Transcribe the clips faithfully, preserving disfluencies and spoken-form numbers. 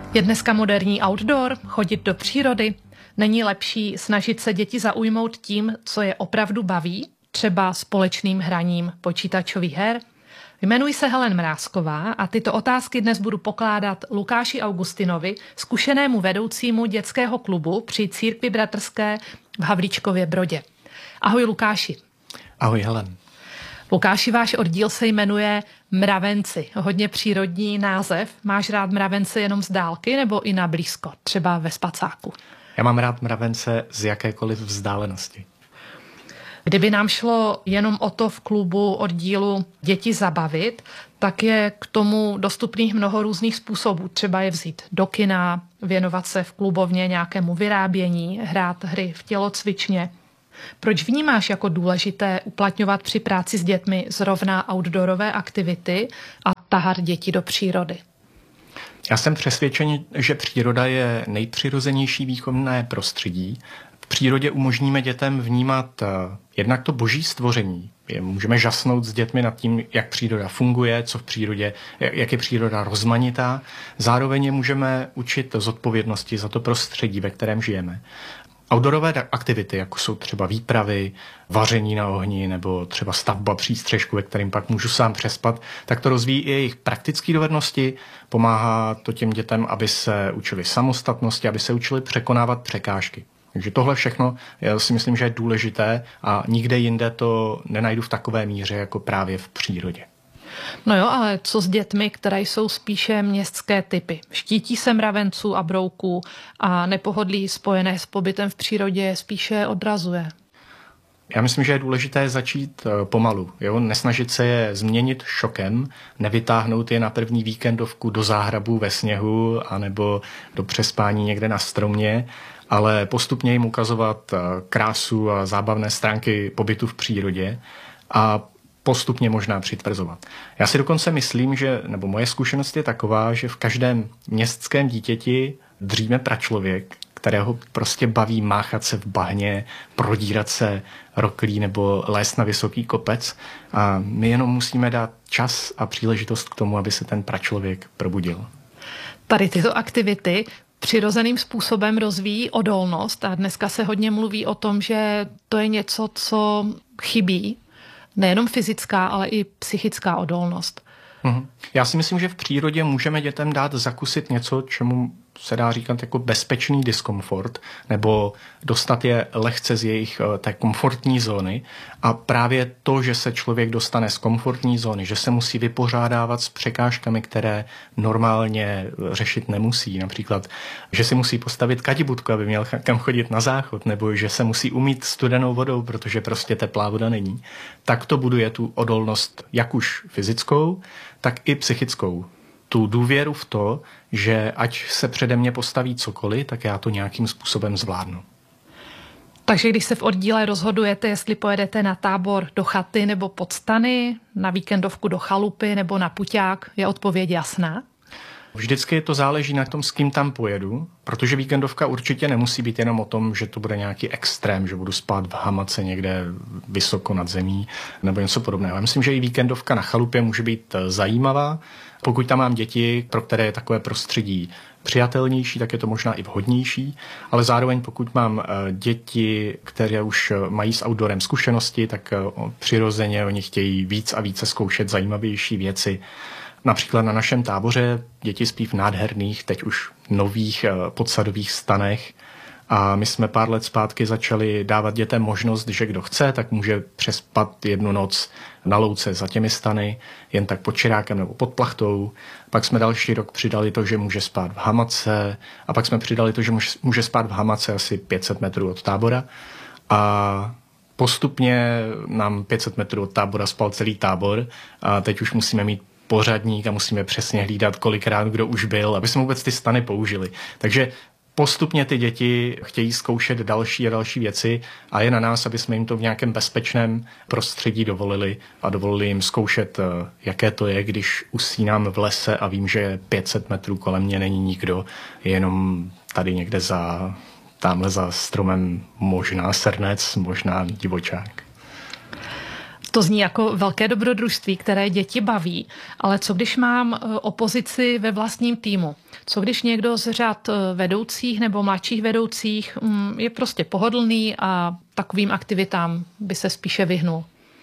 Je dneska moderní outdoor, chodit do přírody? Není lepší snažit se děti zaujmout tím, co je opravdu baví, třeba společným hraním počítačových her? Jmenuji se Helen Mrázková a tyto otázky dnes budu pokládat Lukáši Augustinovi, zkušenému vedoucímu dětského klubu při Církvi bratrské v Havlíčkově Brodě. Ahoj Lukáši. Ahoj Helen. Lukáši, váš oddíl se jmenuje Mravenci. Hodně přírodní název. Máš rád mravence jenom z dálky nebo i na blízko, třeba ve spacáku? Já mám rád mravence z jakékoliv vzdálenosti. Kdyby nám šlo jenom o to v klubu oddílu děti zabavit, tak je k tomu dostupných mnoho různých způsobů. Třeba je vzít do kina, věnovat se v klubovně nějakému vyrábění, hrát hry v tělocvičně. Proč vnímáš jako důležité uplatňovat při práci s dětmi zrovna outdoorové aktivity a tahat děti do přírody? Já jsem přesvědčen, že příroda je nejpřirozenější výchovné prostředí. V přírodě umožníme dětem vnímat jednak to boží stvoření. Můžeme žasnout s dětmi nad tím, jak příroda funguje, co v přírodě, jak je příroda rozmanitá. Zároveň je můžeme učit zodpovědnosti za to prostředí, ve kterém žijeme. Outdoorové aktivity, jako jsou třeba výpravy, vaření na ohni nebo třeba stavba přístřešku, ve kterým pak můžu sám přespat, tak to rozvíjí i jejich praktické dovednosti, pomáhá to těm dětem, aby se učili samostatnosti, aby se učili překonávat překážky. Takže tohle všechno já si myslím, že je důležité a nikde jinde to nenajdu v takové míře jako právě v přírodě. No jo, ale co s dětmi, které jsou spíše městské typy? Štítí se mravenců a brouků a nepohodlí spojené s pobytem v přírodě spíše odrazuje? Já myslím, že je důležité začít pomalu. Jo? Nesnažit se je změnit šokem, nevytáhnout je na první víkendovku do záhrabu ve sněhu anebo do přespání někde na stromě, ale postupně jim ukazovat krásu a zábavné stránky pobytu v přírodě a postupně možná přitvrzovat. Já si dokonce myslím, že, nebo moje zkušenost je taková, že v každém městském dítěti dříme pračlověk, kterého prostě baví máchat se v bahně, prodírat se roklí nebo lézt na vysoký kopec a my jenom musíme dát čas a příležitost k tomu, aby se ten pračlověk probudil. Tady tyto aktivity přirozeným způsobem rozvíjí odolnost a dneska se hodně mluví o tom, že to je něco, co chybí. Nejenom fyzická, ale i psychická odolnost. Mhm. Já si myslím, že v přírodě můžeme dětem dát zakusit něco, čemu se dá říkat jako bezpečný diskomfort, nebo dostat je lehce z jejich té komfortní zóny. A právě to, že se člověk dostane z komfortní zóny, že se musí vypořádávat s překážkami, které normálně řešit nemusí. Například, že si musí postavit kadibudku, aby měl kam chodit na záchod, nebo že se musí umýt studenou vodou, protože prostě teplá voda není. Tak to buduje tu odolnost jak už fyzickou, tak i psychickou. Tu důvěru v to, že ať se přede mě postaví cokoliv, tak já to nějakým způsobem zvládnu. Takže když se v oddíle rozhodujete, jestli pojedete na tábor do chaty nebo pod stany, na víkendovku do chalupy nebo na puťák, je odpověď jasná? Vždycky to záleží na tom, s kým tam pojedu, protože víkendovka určitě nemusí být jenom o tom, že to bude nějaký extrém, že budu spát v hamace někde vysoko nad zemí nebo něco podobného. Já myslím, že i víkendovka na chalupě může být zajímavá. Pokud tam mám děti, pro které je takové prostředí přijatelnější, tak je to možná i vhodnější, ale zároveň pokud mám děti, které už mají s outdoorem zkušenosti, tak přirozeně oni chtějí víc a více zkoušet zajímavější věci. Například na našem táboře děti spí v nádherných, teď už nových podsadových stanech a my jsme pár let zpátky začali dávat dětem možnost, že kdo chce, tak může přespat jednu noc na louce za těmi stany, jen tak pod čirákem nebo pod plachtou. Pak jsme další rok přidali to, že může spát v hamace a pak jsme přidali to, že může spát v hamace asi pět set metrů od tábora a postupně nám pět set metrů od tábora spal celý tábor a teď už musíme mít pořadník a musíme přesně hlídat, kolikrát kdo už byl, aby jsme vůbec ty stany použili. Takže postupně ty děti chtějí zkoušet další a další věci a je na nás, aby jsme jim to v nějakém bezpečném prostředí dovolili a dovolili jim zkoušet, jaké to je, když usínám v lese a vím, že pět set metrů kolem mě není nikdo, je jenom tady někde za, tamhle za stromem možná srnec, možná divočák. To zní jako velké dobrodružství, které děti baví, ale co když mám opozici ve vlastním týmu? Co když někdo z řad vedoucích nebo mladších vedoucích je prostě pohodlný a takovým aktivitám by se spíše vyhnul?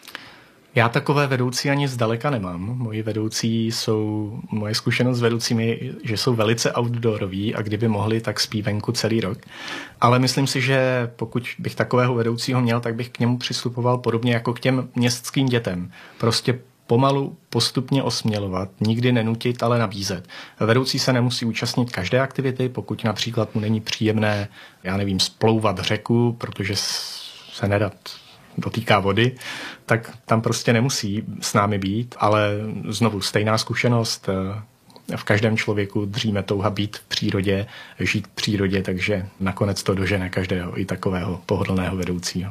Já takové vedoucí ani zdaleka nemám. Moji vedoucí jsou, moje zkušenost s vedoucími, že jsou velice outdooroví a kdyby mohli, tak spí venku celý rok. Ale myslím si, že pokud bych takového vedoucího měl, tak bych k němu přistupoval podobně jako k těm městským dětem. Prostě pomalu, postupně osmělovat, nikdy nenutit, ale nabízet. Vedoucí se nemusí účastnit každé aktivity, pokud například mu není příjemné, já nevím, splouvat řeku, protože se nedat dotýká vody, tak tam prostě nemusí s námi být, ale znovu stejná zkušenost. V každém člověku dříme touha být v přírodě, žít v přírodě, takže nakonec to dožene každého i takového pohodlného vedoucího.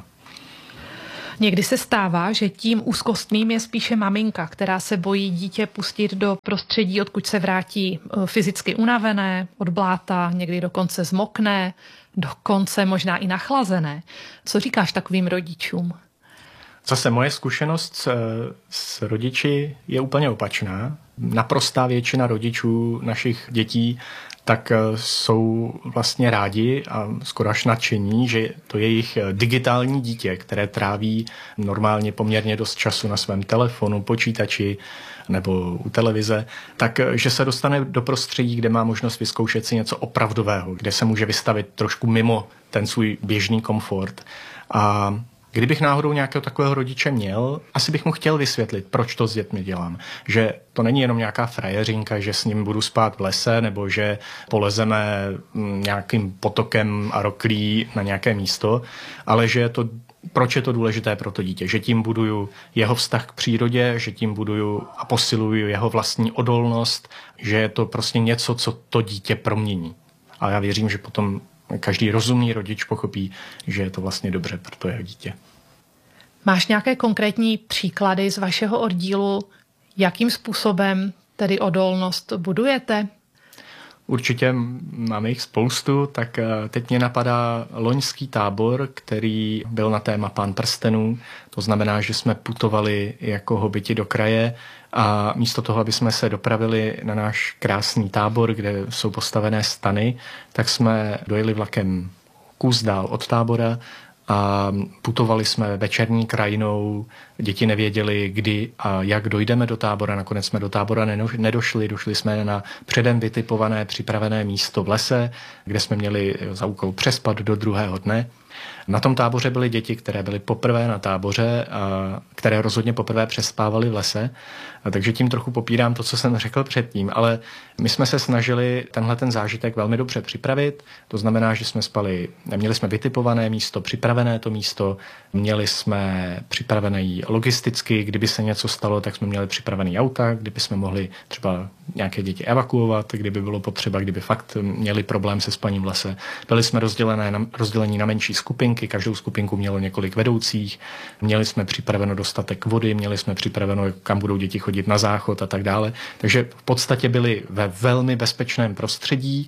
Někdy se stává, že tím úzkostným je spíše maminka, která se bojí dítě pustit do prostředí, odkud se vrátí fyzicky unavené, od bláta, někdy dokonce zmokne, dokonce možná i nachlazené. Co říkáš takovým rodičům? Zase moje zkušenost s, s rodiči je úplně opačná. Naprostá většina rodičů našich dětí tak jsou vlastně rádi a skoro až nadšení, že to je jejich digitální dítě, které tráví normálně poměrně dost času na svém telefonu, počítači nebo u televize, takže se dostane do prostředí, kde má možnost vyzkoušet si něco opravdového, kde se může vystavit trošku mimo ten svůj běžný komfort. A kdybych náhodou nějakého takového rodiče měl, asi bych mu chtěl vysvětlit, proč to s dětmi dělám. Že to není jenom nějaká frajeřinka, že s ním budu spát v lese, nebo že polezeme nějakým potokem a roklí na nějaké místo, ale že je to, proč je to důležité pro to dítě. Že tím buduju jeho vztah k přírodě, že tím buduju a posiluju jeho vlastní odolnost, že je to prostě něco, co to dítě promění. A já věřím, že potom každý rozumný rodič pochopí, že je to vlastně dobře pro to jeho dítě. Máš nějaké konkrétní příklady z vašeho oddílu, jakým způsobem tedy odolnost budujete? Určitě máme jich spoustu, tak teď mě napadá loňský tábor, který byl na téma Pán prstenů. To znamená, že jsme putovali jako hobiti do kraje a místo toho, aby jsme se dopravili na náš krásný tábor, kde jsou postavené stany, tak jsme dojeli vlakem kus dál od tábora a putovali jsme večerní krajinou, děti nevěděli, kdy a jak dojdeme do tábora, nakonec jsme do tábora nedošli, došli jsme na předem vytipované, připravené místo v lese, kde jsme měli za úkol přespat do druhého dne. Na tom táboře byly děti, které byly poprvé na táboře, a které rozhodně poprvé přespávaly v lese, a takže tím trochu popírám to, co jsem řekl předtím, ale my jsme se snažili tenhle ten zážitek velmi dobře připravit, to znamená, že jsme spali, měli jsme vytipované místo, připravené to místo, měli jsme připravené logisticky, kdyby se něco stalo, tak jsme měli připravený auta, kdyby jsme mohli třeba nějaké děti evakuovat, kdyby bylo potřeba, kdyby fakt měli problém se spaním v lese. Byli jsme rozdělené na, rozdělení na menší skupinky, každou skupinku mělo několik vedoucích, měli jsme připraveno dostatek vody, měli jsme připraveno, kam budou děti chodit na záchod a tak dále. Takže v podstatě byli ve velmi bezpečném prostředí,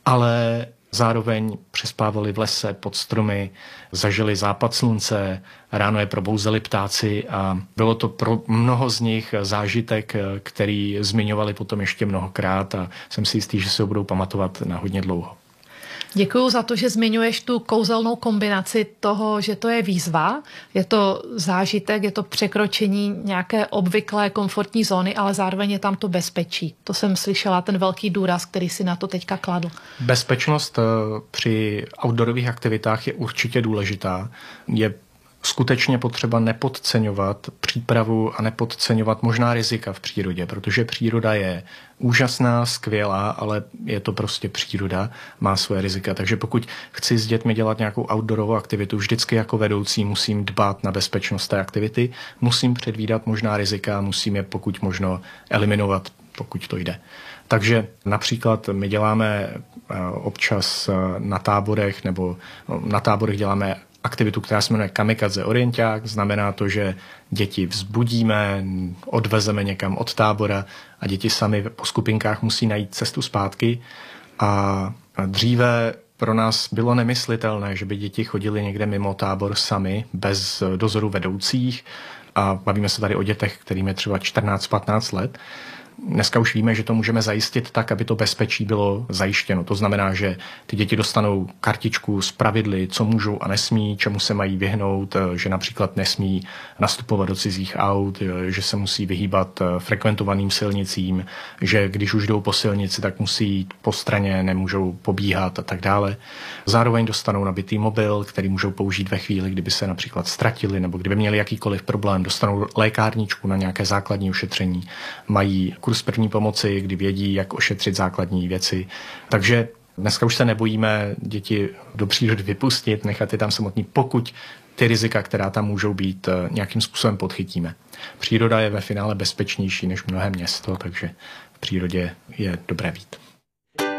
ale zároveň přespávali v lese pod stromy, zažili západ slunce, ráno je probouzeli ptáci a bylo to pro mnoho z nich zážitek, který zmiňovali potom ještě mnohokrát a jsem si jistý, že se ho budou pamatovat na hodně dlouho. Děkuju za to, že zmiňuješ tu kouzelnou kombinaci toho, že to je výzva, je to zážitek, je to překročení nějaké obvyklé komfortní zóny, ale zároveň je tam to bezpečí. To jsem slyšela, ten velký důraz, který si na to teďka kladl. Bezpečnost při outdoorových aktivitách je určitě důležitá. Je skutečně potřeba nepodceňovat přípravu a nepodceňovat možná rizika v přírodě, protože příroda je úžasná, skvělá, ale je to prostě příroda, má svoje rizika. Takže pokud chci s dětmi dělat nějakou outdoorovou aktivitu, vždycky jako vedoucí musím dbát na bezpečnost té aktivity, musím předvídat možná rizika, musím je pokud možno eliminovat, pokud to jde. Takže například my děláme občas na táborech, nebo na táborech děláme aktivitu, která se jmenuje Kamikaze orienták. Znamená to, že děti vzbudíme, odvezeme někam od tábora a děti sami po skupinkách musí najít cestu zpátky. A dříve pro nás bylo nemyslitelné, že by děti chodily někde mimo tábor sami, bez dozoru vedoucích. a bavíme se tady o dětech, kterým je třeba čtrnáct patnáct let. Dneska už víme, že to můžeme zajistit tak, aby to bezpečí bylo zajištěno. To znamená, že ty děti dostanou kartičku s pravidly, co můžou a nesmí, čemu se mají vyhnout, že například nesmí nastupovat do cizích aut, že se musí vyhýbat frekventovaným silnicím, že když už jdou po silnici, tak musí jít po straně, nemůžou pobíhat a tak dále. Zároveň dostanou nabitý mobil, který můžou použít ve chvíli, kdyby se například ztratili nebo kdyby měli jakýkoliv problém. Dostanou lékárničku na nějaké základní ošetření, mají kurz první pomoci, kdy vědí, jak ošetřit základní věci. Takže dneska už se nebojíme děti do přírody vypustit, nechat je tam samotný, pokud ty rizika, která tam můžou být, nějakým způsobem podchytíme. Příroda je ve finále bezpečnější než mnohé město, takže v přírodě je dobré být.